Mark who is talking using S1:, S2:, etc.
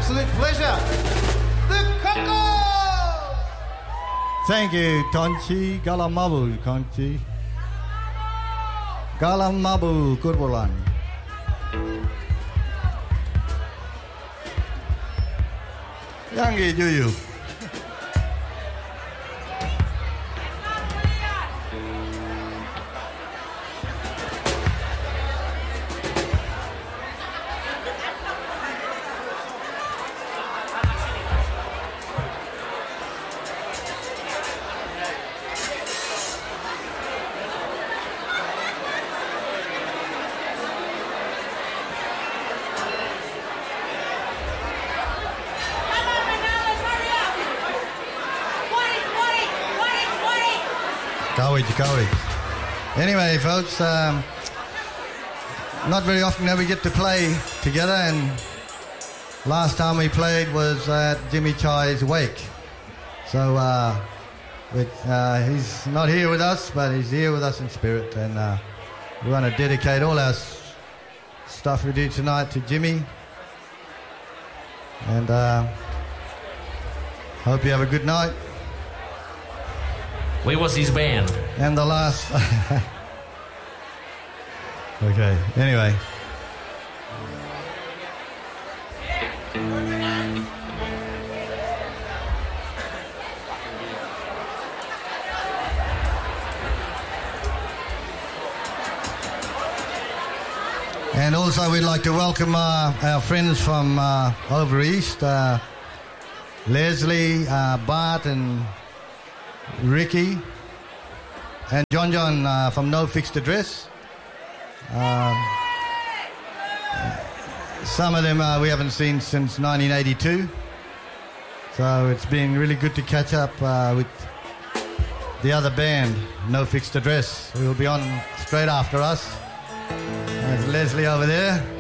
S1: absolute pleasure. The Coco!
S2: Thank you, Tonchi. Galamabu, Tonchi. Galamabu, Kurbolan. Yangi Juyu. Cowie. Anyway, folks, not very often that we get to play together, and last time we played was at Jimmy Chai's wake. So he's not here with us, but he's here with us in spirit, and we want to dedicate all our stuff we do tonight to Jimmy. And hope you have a good night.
S3: Where was his band?
S2: And the last... Okay, anyway. And also we'd like to welcome our friends from over east, Leslie, Bart and Ricky, and John from No Fixed Address. Some of them we haven't seen since 1982. So it's been really good to catch up with the other band, No Fixed Address, who will be on straight after us. There's Leslie over there.